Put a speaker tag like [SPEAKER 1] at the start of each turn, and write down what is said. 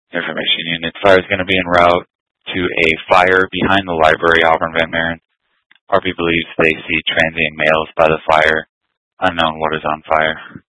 [SPEAKER 1] Information unit. Fire is going to be en route to a fire behind the library, Auburn Van Maren. RP believes they see transient males by the fire. Unknown what is on fire.